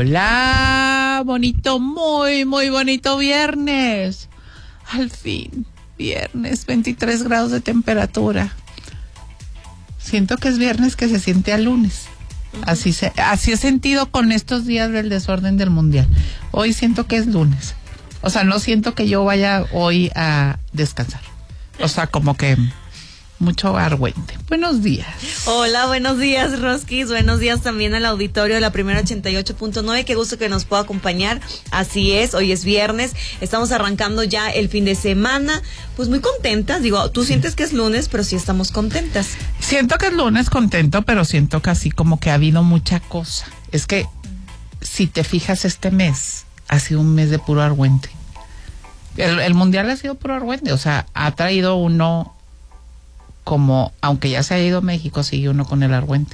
Hola, bonito, muy, muy bonito viernes. Al fin, viernes, 23 grados de temperatura. Siento que es viernes que se siente a lunes. Así he sentido con estos días del desorden del mundial. Hoy siento que es lunes. O sea, no siento que yo vaya hoy a descansar. O sea, como que mucho argüente. Buenos días. Hola, buenos días, Roskis. Buenos días también al auditorio de la primera 88.9. Qué gusto que nos pueda acompañar. Así es, hoy es viernes. Estamos arrancando ya el fin de semana. Pues muy contentas. Digo, tú sientes que es lunes, pero sí estamos contentas. Siento que es lunes contento, pero siento que así como que ha habido mucha cosa. Es que, si te fijas, este mes ha sido un mes de puro argüente. El mundial ha sido puro argüente. O sea, ha traído uno... como, aunque ya se ha ido México, sigue uno con el argüente.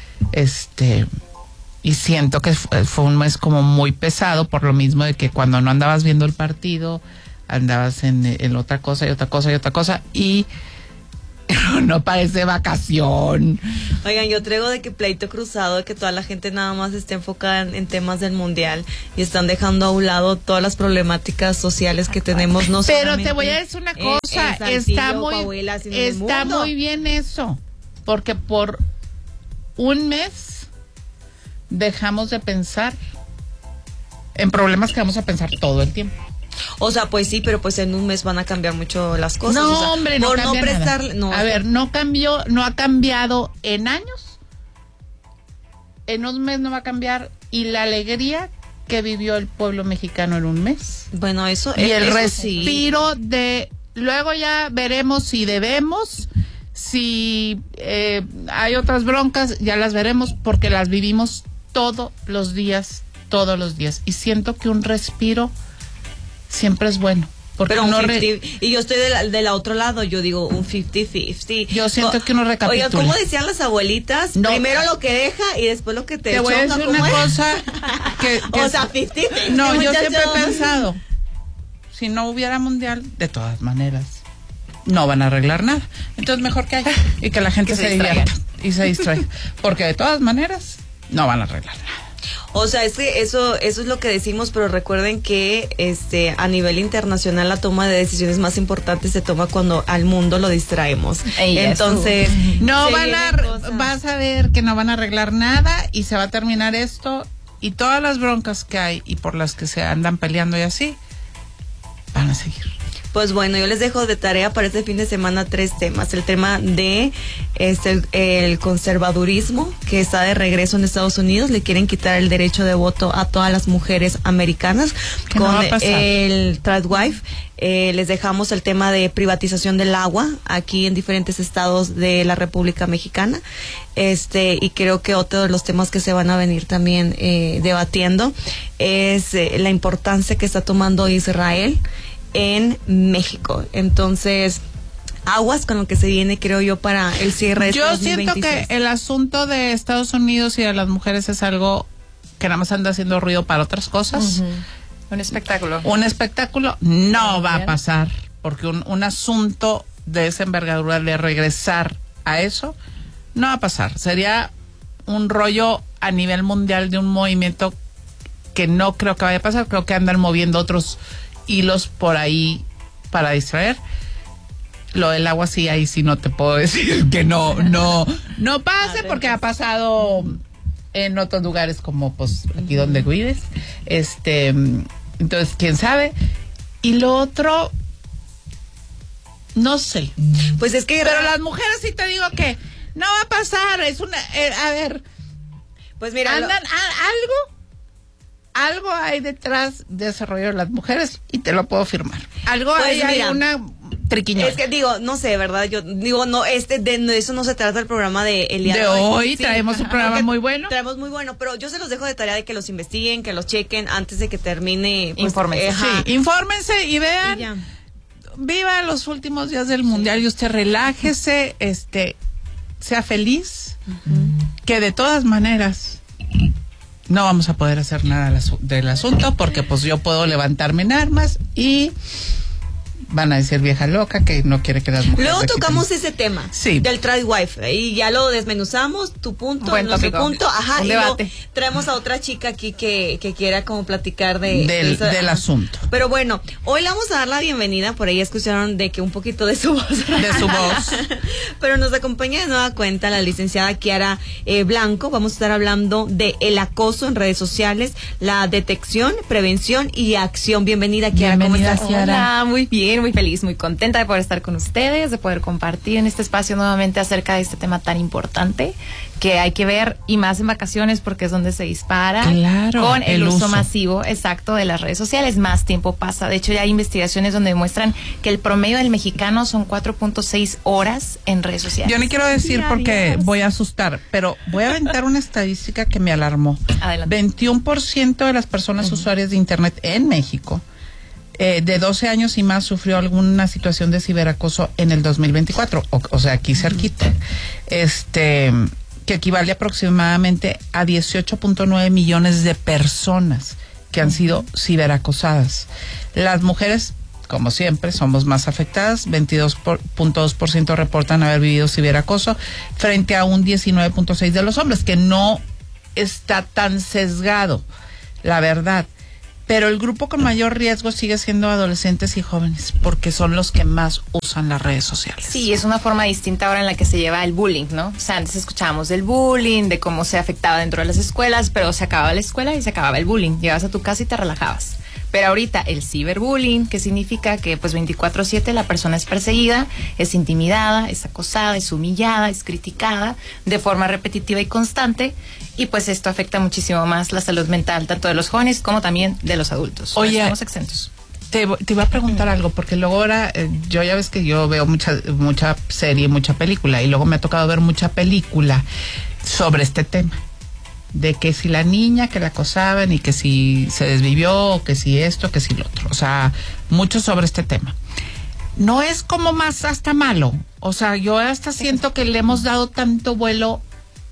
Y siento que fue un mes como muy pesado, por lo mismo de que cuando no andabas viendo el partido, andabas en otra cosa y otra cosa y otra cosa, y no parece vacación. Oigan, yo traigo de que pleito cruzado, de que toda la gente nada más está enfocada en temas del mundial y están dejando a un lado todas las problemáticas sociales que tenemos. No pero te voy a decir una cosa, está muy bien eso, porque por un mes dejamos de pensar en problemas que vamos a pensar todo el tiempo. O sea, pues sí, pero pues en un mes van a cambiar mucho las cosas. No, o sea, hombre, no cambia nada. No, a ver, no ha cambiado en años. En un mes no va a cambiar. Y la alegría que vivió el pueblo mexicano en un mes. Bueno, eso y el eso respiro sí. de... Luego ya veremos si debemos, si hay otras broncas, ya las veremos, porque las vivimos todos los días. Y siento que un respiro siempre es bueno. Porque pero y yo estoy de la otro lado, yo digo un 50-50. Yo siento que uno recapitula. Oiga, ¿cómo decían las abuelitas? No, primero lo que deja y después lo que te voy a decir una cosa que o sea, 50-50. No, yo siempre he pensado, si no hubiera mundial, de todas maneras, no van a arreglar nada. Entonces mejor que haya y que la gente se divierta y se distraiga. Porque de todas maneras, no van a arreglar nada. O sea, es que eso es lo que decimos, pero recuerden que a nivel internacional la toma de decisiones más importantes se toma cuando al mundo lo distraemos. Entonces, vas a ver que no van a arreglar nada y se va a terminar esto y todas las broncas que hay y por las que se andan peleando y así van a seguir. Pues bueno, yo les dejo de tarea para este fin de semana 3 temas. El tema de el conservadurismo, que está de regreso en Estados Unidos. Le quieren quitar el derecho de voto a todas las mujeres americanas con el tradwife. Les dejamos el tema de privatización del agua aquí en diferentes estados de la República Mexicana. Y creo que otro de los temas que se van a venir también debatiendo es la importancia que está tomando Israel en México. Entonces, aguas con lo que se viene, creo yo, para el cierre de este 2026. Yo siento que el asunto de Estados Unidos y de las mujeres es algo que nada más anda haciendo ruido para otras cosas. Un espectáculo. Un espectáculo no va a pasar, porque un asunto de esa envergadura, de regresar a eso, no va a pasar. Sería un rollo a nivel mundial de un movimiento que no creo que vaya a pasar. Creo que andan moviendo otros hilos por ahí para distraer. Lo del agua sí, ahí sí no te puedo decir que no pase, porque ha pasado en otros lugares como pues aquí donde vives. Entonces, quién sabe. Y lo otro, no sé. Pues es que... Pero las mujeres sí te digo que no va a pasar. Es una... a ver. Pues mira... Andan algo hay detrás de ese rollo de las mujeres y te lo puedo firmar. Algo pues hay una triquiñola. Es que digo, no sé, ¿verdad? Yo digo, no, de eso no se trata el programa de el día de hoy. Sí, traemos un programa muy bueno. Traemos muy bueno, pero yo se los dejo de tarea de que los investiguen, que los chequen antes de que termine. Pues, infórmense. Sí, infórmense y vean. Viva los últimos días del mundial y usted relájese, sea feliz, que de todas maneras no vamos a poder hacer nada del asunto, porque pues yo puedo levantarme en armas y van a decir vieja loca que no quiere que las mujeres. Luego tocamos ese tema del tradwife y ya lo desmenuzamos, tu punto, nuestro punto, un debate. Y traemos a otra chica aquí que quiera como platicar del asunto. Pero bueno, hoy le vamos a dar la bienvenida, por ahí escucharon de que un poquito de su voz. De su voz. Pero nos acompaña de nueva cuenta la licenciada Kiara Blanco. Vamos a estar hablando de el acoso en redes sociales, la detección, prevención y acción. Bienvenida, Kiara. Bienvenida, ¿cómo estás? Hola, muy bien, muy feliz, muy contenta de poder estar con ustedes, de poder compartir en este espacio nuevamente acerca de este tema tan importante que hay que ver, y más en vacaciones porque es donde se dispara con el uso masivo, exacto, de las redes sociales. Más tiempo pasa. De hecho, ya hay investigaciones donde demuestran que el promedio del mexicano son 4.6 horas en redes sociales. Yo no quiero decir porque voy a asustar, pero voy a aventar una estadística que me alarmó. Adelante. 21% de las personas usuarias de Internet en México de 12 años y más sufrió alguna situación de ciberacoso en el 2024, o sea, aquí cerquita. Que equivale aproximadamente a 18.9 millones de personas que han sido ciberacosadas. Las mujeres, como siempre, somos más afectadas. 22.2% reportan haber vivido ciberacoso frente a un 19.6% de los hombres, que no está tan sesgado, la verdad. Pero el grupo con mayor riesgo sigue siendo adolescentes y jóvenes, porque son los que más usan las redes sociales. Sí, es una forma distinta ahora en la que se lleva el bullying, ¿no? O sea, antes escuchábamos del bullying, de cómo se afectaba dentro de las escuelas, pero se acababa la escuela y se acababa el bullying. Llegabas a tu casa y te relajabas. Pero ahorita el ciberbullying, que significa que pues 24/7 la persona es perseguida, es intimidada, es acosada, es humillada, es criticada de forma repetitiva y constante, y pues esto afecta muchísimo más la salud mental tanto de los jóvenes como también de los adultos. Oye, no estamos exentos. Te iba a preguntar algo, porque luego ahora, yo ya ves que yo veo mucha serie, mucha película, y luego me ha tocado ver mucha película sobre este tema. De que si la niña que la acosaban y que si se desvivió, o que si esto, que si lo otro. O sea, mucho sobre este tema. No es como más hasta malo. O sea, yo hasta siento que le hemos dado tanto vuelo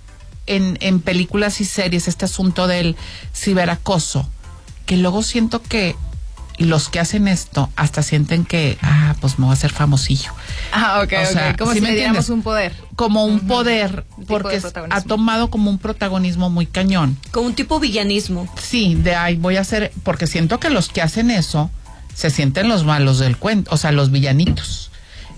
en películas y series, este asunto del ciberacoso, que luego siento que los que hacen esto hasta sienten que, pues me voy a hacer famosillo. Ok, o sea, como ¿sí si le diéramos un poder. Como un poder, porque ha tomado como un protagonismo muy cañón. Como un tipo villanismo. Sí, de ahí voy a hacer, porque siento que los que hacen eso se sienten los malos del cuento, o sea, los villanitos.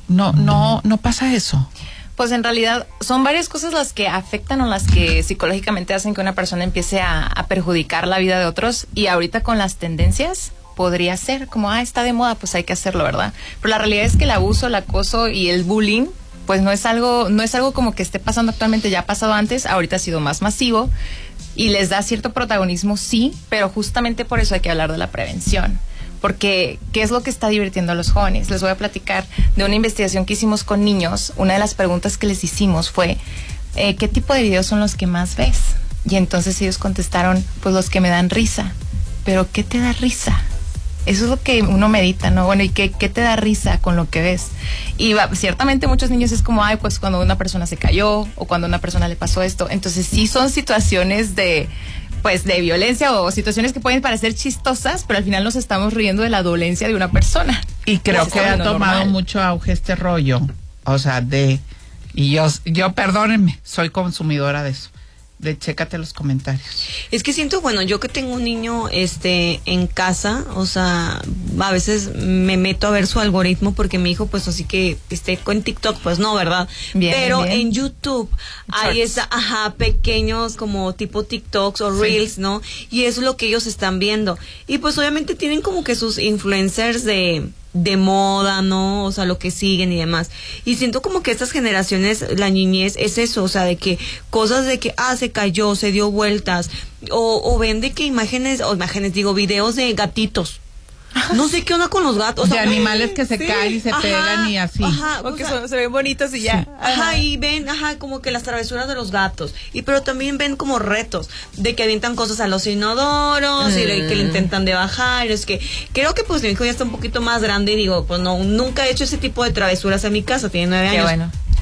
No pasa eso. Pues en realidad son varias cosas las que afectan o las que psicológicamente hacen que una persona empiece a perjudicar la vida de otros, y ahorita con las tendencias podría ser como, está de moda, pues hay que hacerlo, ¿verdad? Pero la realidad es que el abuso, el acoso y el bullying, pues no es algo como que esté pasando actualmente, ya ha pasado antes, ahorita ha sido más masivo y les da cierto protagonismo, sí, pero justamente por eso hay que hablar de la prevención. Porque, ¿qué es lo que está divirtiendo a los jóvenes? Les voy a platicar de una investigación que hicimos con niños. Una de las preguntas que les hicimos fue, ¿qué tipo de videos son los que más ves? Y entonces ellos contestaron, pues los que me dan risa. ¿Pero qué te da risa? Eso es lo que uno medita, ¿no? Bueno, ¿y qué te da risa con lo que ves? Y ciertamente muchos niños es como, pues cuando una persona se cayó o cuando a una persona le pasó esto. Entonces sí son situaciones de violencia o situaciones que pueden parecer chistosas, pero al final nos estamos riendo de la dolencia de una persona. Y creo que ha tomado mucho auge este rollo, o sea, y yo perdónenme, soy consumidora de eso. De chécate los comentarios. Es que siento, bueno, yo que tengo un niño en casa, o sea, a veces me meto a ver su algoritmo porque mi hijo pues así que con TikTok, pues no, ¿verdad? Bien, pero bien. En YouTube hay pequeños como tipo TikToks o Reels, sí, ¿no? Y eso es lo que ellos están viendo. Y pues obviamente tienen como que sus influencers de moda, ¿no? O sea, lo que siguen y demás. Y siento como que estas generaciones, la niñez es eso, o sea, de que cosas de que, se cayó, se dio vueltas, o ven de que videos de gatitos. No sé qué onda con los gatos. De animales que se caen y se pegan y así. O que se ven bonitos y ya. Y ven, como que las travesuras de los gatos. Pero también ven como retos de que avientan cosas a los inodoros y que le intentan de bajar. Es que creo que pues mi hijo ya está un poquito más grande y digo, pues no, nunca he hecho ese tipo de travesuras en mi casa, tiene 9 años. Qué bueno.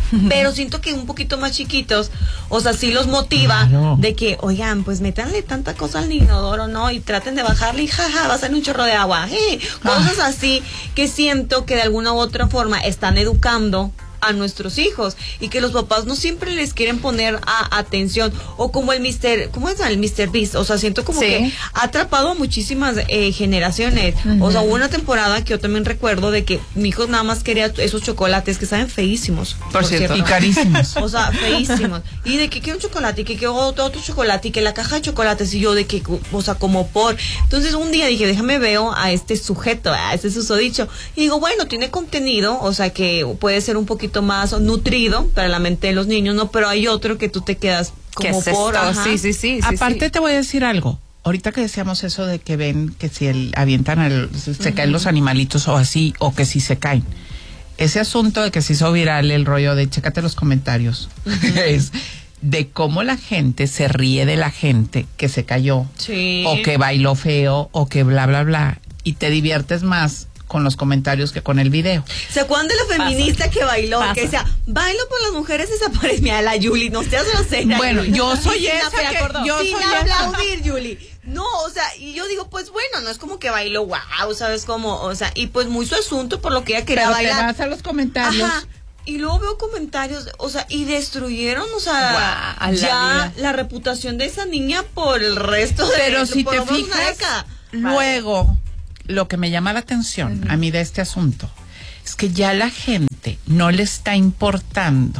pero siento que un poquito más chiquitos, o sea, sí los motiva de que, oigan, pues métanle tanta cosa al inodoro, ¿no? Y traten de bajarle y jaja, va a salir un chorro de agua, cosas así que siento que de alguna u otra forma están educando a nuestros hijos y que los papás no siempre les quieren poner atención, o como el ¿cómo es el Mr. Beast? O sea, siento como que ha atrapado a muchísimas generaciones. O sea, hubo una temporada que yo también recuerdo de que mi hijo nada más quería esos chocolates que saben feísimos, por cierto, y carísimos. O sea, feísimos. Y de que quiero un chocolate y que quiero otro chocolate y que la caja de chocolates, y yo de que, o sea, como por... Entonces un día dije, déjame veo a este sujeto, a este susodicho, y digo, bueno, tiene contenido, o sea, que puede ser un poquito más nutrido para la mente de los niños, ¿no? Pero hay otro que tú te quedas como por... Sí. Aparte te voy a decir algo. Ahorita que decíamos eso de que ven que si avientan se caen los animalitos o así, o que si se caen. Ese asunto de que se hizo viral el rollo de chécate los comentarios, es de cómo la gente se ríe de la gente que se cayó, o que bailó feo, o que bla, bla, bla, y te diviertes más con los comentarios que con el video. ¿Se acuerdan de la feminista que bailó? Que decía, bailo por las mujeres desaparecidas. Mira, la Yuli, no seas grosera. Bueno, yo soy esa que... Yo sin soy aplaudir, Yuli. No, o sea, y yo digo, pues bueno, no es como que bailo, wow, ¿sabes cómo? O sea, y pues muy su asunto por lo que ella quería bailar. Pero te vas a los comentarios. Ajá. Y luego veo comentarios, o sea, y destruyeron, o sea, ya la reputación de esa niña por el resto de... Pero si te fijas, luego... Lo que me llama la atención a mí de este asunto es que ya la gente no le está importando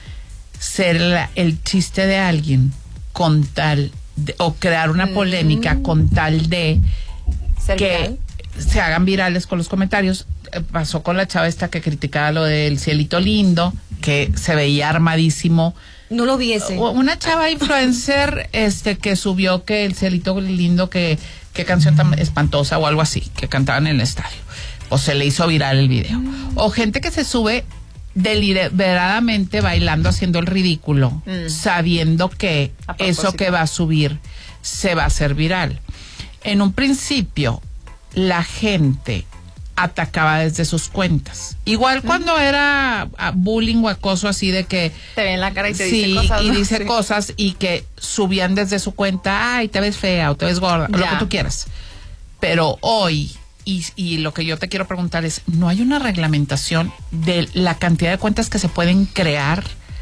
ser el chiste de alguien con tal de, o crear una polémica con tal de ¿ser que viral? Se hagan virales con los comentarios. Pasó con la chava esta que criticaba lo del cielito lindo, que se veía armadísimo. No lo viese. Una chava influencer que subió que el cielito lindo, que qué canción tan espantosa o algo así, que cantaban en el estadio, o se le hizo viral el video, o gente que se sube deliberadamente bailando, haciendo el ridículo, sabiendo que eso que va a subir se va a hacer viral. En un principio la gente atacaba desde sus cuentas, igual cuando era bullying o acoso así de que te ven la cara y te dice cosas, y ¿no? dice cosas, y que subían desde su cuenta, ay, te ves fea o te ves gorda, o lo que tú quieras. Pero hoy, y lo que yo te quiero preguntar es, ¿no hay una reglamentación de la cantidad de cuentas que se pueden crear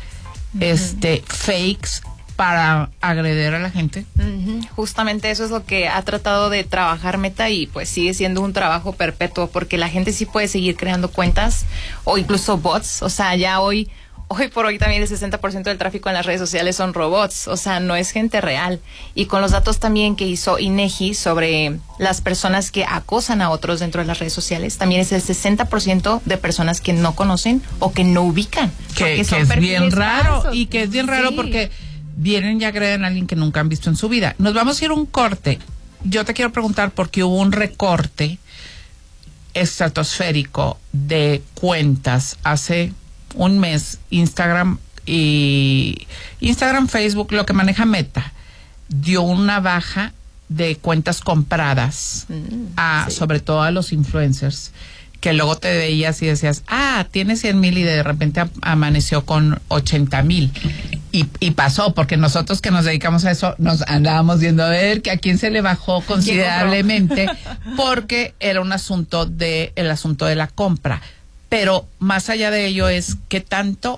fakes para agredir a la gente? Justamente eso es lo que ha tratado de trabajar Meta, y pues sigue siendo un trabajo perpetuo, porque la gente sí puede seguir creando cuentas o incluso bots. O sea, ya hoy por hoy también el 60% del tráfico en las redes sociales son robots, o sea, no es gente real. Y con los datos también que hizo INEGI sobre las personas que acosan a otros dentro de las redes sociales, también es el 60% de personas que no conocen o que no ubican. Que es bien raro, falsos. Y que es bien raro porque vienen y agreden a alguien que nunca han visto en su vida. Nos vamos a ir a un corte. Yo te quiero preguntar porque hubo un recorte estratosférico de cuentas hace un mes. Instagram, Facebook, lo que maneja Meta, dio una baja de cuentas compradas sobre todo a los influencers, que luego te veías y decías, tiene 100,000 y de repente amaneció con 80,000. Y pasó, porque nosotros que nos dedicamos a eso, nos andábamos viendo a ver que a quién se le bajó considerablemente, porque era el asunto de la compra. Pero más allá de ello es qué tanto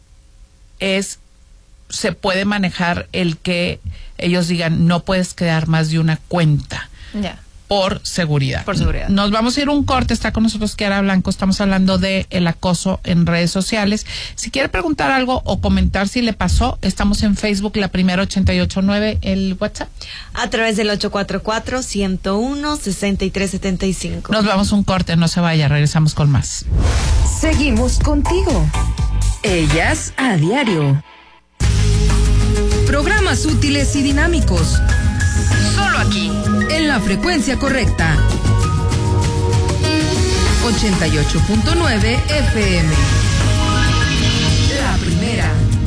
se puede manejar el que ellos digan no puedes crear más de una cuenta. Por seguridad. Nos vamos a ir un corte. Está con nosotros Kiara Blanco. Estamos hablando de el acoso en redes sociales. Si quiere preguntar algo o comentar si le pasó, estamos en Facebook, La Primera 88.9, el WhatsApp. A través del 844-101-6375. Nos vamos a un corte, no se vaya, regresamos con más. Seguimos contigo. Ellas a diario. Programas útiles y dinámicos. Solo aquí, en la frecuencia correcta. 88.9 FM. La Primera.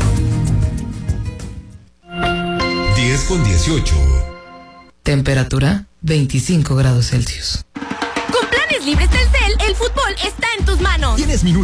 10:18. Temperatura 25 grados Celsius. Con planes libres Telcel, el fútbol está en tus manos. Tienes minutos